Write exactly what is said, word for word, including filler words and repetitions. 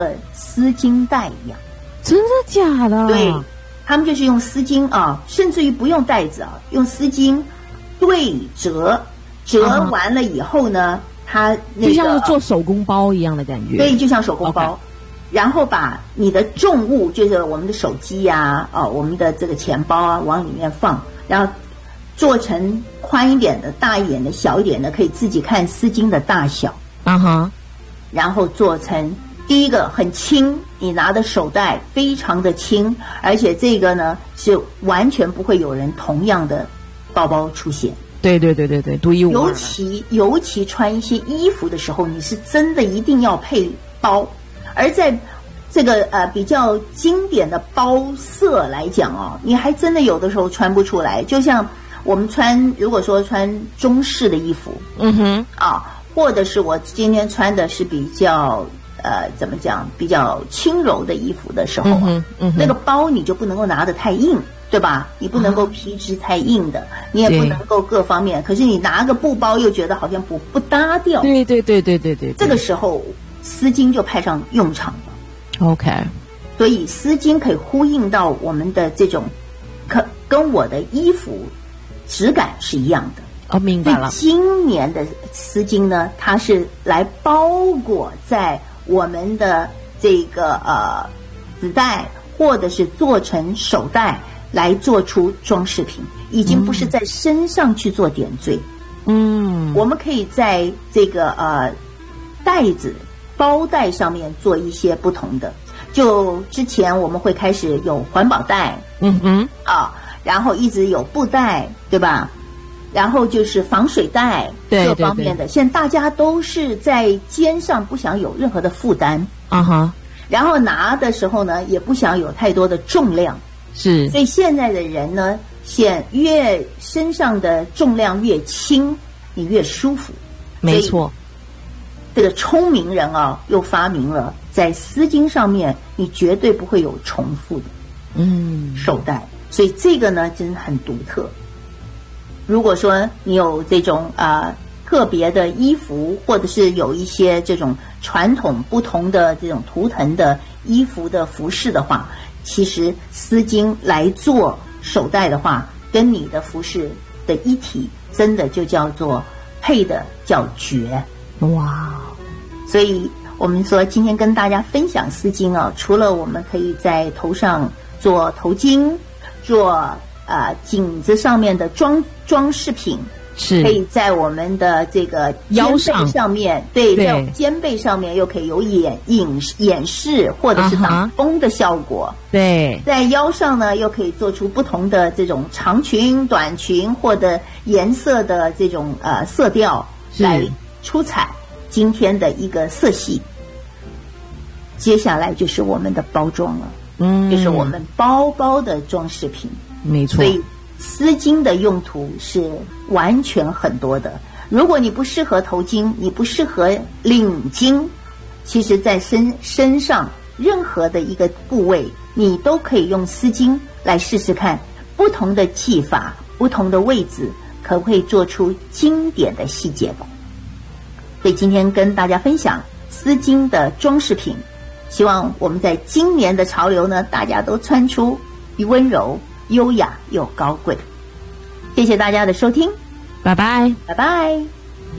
丝巾带一样。 真的假的？ 对，他们就是用丝巾啊，甚至于不用带子啊，用丝巾对折，折完了以后呢，它那个就像是做手工包一样的感觉。 对，就像手工包。 Okay. 然后把你的重物，就是我们的手机呀、啊，哦，我们的这个钱包啊，往里面放，然后做成宽一点的、大一点的、小一点的，可以自己看丝巾的大小。 啊哈。 然后做成第一个很轻，你拿的手袋非常的轻，而且这个呢是完全不会有人同样的包包出现。 对对对对对，独一无二。 尤其尤其穿一些衣服的时候，你是真的一定要配包。而在这个呃比较经典的包色来讲哦，你还真的有的时候穿不出来。就像我们穿，如果说穿中式的衣服， 嗯哼， 啊，或者是我今天穿的是比较呃怎么讲，比较轻柔的衣服的时候、啊，嗯哼嗯哼那个包你就不能够拿得太硬，对吧？你不能够皮质太硬的，啊、你也不能够各方面。可是你拿个布包又觉得好像不不搭调。 对对对对对 对, 对。 这个时候。丝巾就派上用场了 ，OK， 所以丝巾可以呼应到我们的这种，可跟我的衣服质感是一样的。 哦，明白了。 今年的丝巾呢，它是来包裹在我们的这个呃子带，或者是做成手带来做出装饰品，已经不是在身上去做点缀。嗯，我们可以在这个呃袋子。包袋上面做一些不同的，就之前我们会开始有环保袋，嗯哼，啊，然后一直有布袋，对吧？然后就是防水袋， 对各方面的。现在大家都是在肩上不想有任何的负担，啊哈，然后拿的时候呢，也不想有太多的重量， 是。 所以现在的人呢，现越身上的重量越轻，你越舒服， 没错。 这个聪明人啊，又发明了在丝巾上面，你绝对不会有重复的，嗯，手袋。所以这个呢，真的很独特。如果说你有这种啊、呃、特别的衣服，或者是有一些这种传统不同的这种图腾的衣服的服饰的话，其实丝巾来做手袋的话，跟你的服饰的一体，真的就叫做配的叫绝。哇，所以我们说今天跟大家分享丝巾啊，除了我们可以在头上做头巾，做呃颈子上面的装装饰品，是可以在我们的这个腰上上面，对，在我们肩背上面又可以有掩隐掩饰或者是挡风的效果。对，在腰上呢又可以做出不同的这种长裙、短裙或者颜色的这种呃色调来出彩今天的一个色系。接下来就是我们的包装了，嗯，就是我们包包的装饰品。没错，所以丝巾的用途是完全很多的。如果你不适合头巾，你不适合领巾，其实在身身上任何的一个部位，你都可以用丝巾来试试看，不同的技法，不同的位置，可不可以做出经典的细节吧？所以今天跟大家分享丝巾的装饰品，希望我们在今年的潮流呢，大家都穿出温柔、优雅又高贵。谢谢大家的收听， 拜拜， 拜拜。